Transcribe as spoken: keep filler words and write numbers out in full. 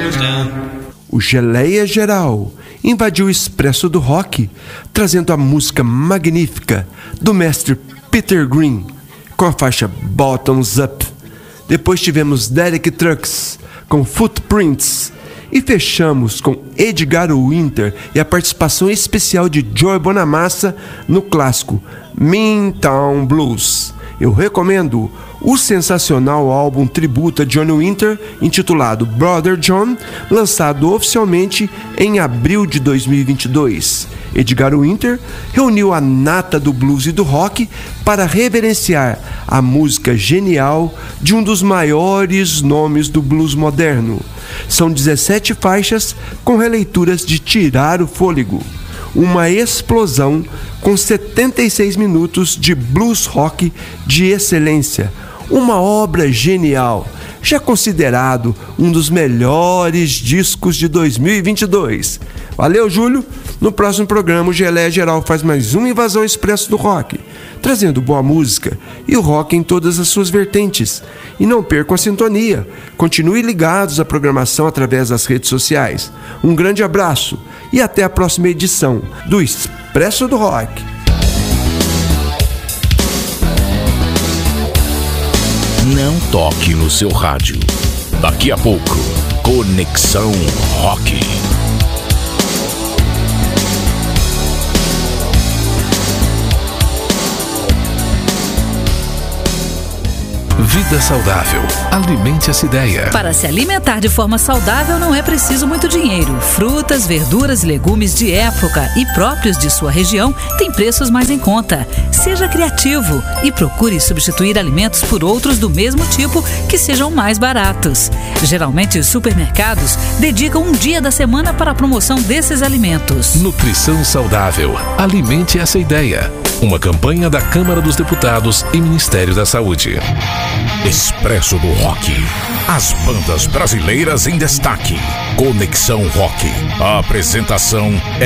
O Geleia Geral invadiu o Expresso do Rock, trazendo a música magnífica do mestre Peter Green, com a faixa Bottoms Up. Depois tivemos Derek Trucks, com Footprints. E fechamos com Edgar Winter e a participação especial de Joey Bonamassa no clássico Mean Town Blues. Eu recomendo o sensacional álbum tributo a Johnny Winter, intitulado Brother John, lançado oficialmente em abril de dois mil e vinte e dois. Edgar Winter reuniu a nata do blues e do rock para reverenciar a música genial de um dos maiores nomes do blues moderno. São dezessete faixas com releituras de tirar o fôlego. Uma explosão com setenta e seis minutos de blues rock de excelência. Uma obra genial, já considerado um dos melhores discos de dois mil e vinte e dois. Valeu, Júlio! No próximo programa, o Geleia Geral faz mais uma invasão expresso do rock, trazendo boa música e o rock em todas as suas vertentes. E não percam a sintonia. Continue ligados à programação através das redes sociais. Um grande abraço e até a próxima edição do Expresso do Rock. Não toque no seu rádio. Daqui a pouco, Conexão Rock. Vida saudável. Alimente essa ideia. Para se alimentar de forma saudável não é preciso muito dinheiro. Frutas, verduras e legumes de época e próprios de sua região têm preços mais em conta. Seja criativo e procure substituir alimentos por outros do mesmo tipo que sejam mais baratos. Geralmente os supermercados dedicam um dia da semana para a promoção desses alimentos. Nutrição saudável. Alimente essa ideia. Uma campanha da Câmara dos Deputados e Ministério da Saúde. Expresso do Rock. As bandas brasileiras em destaque. Conexão Rock. A apresentação é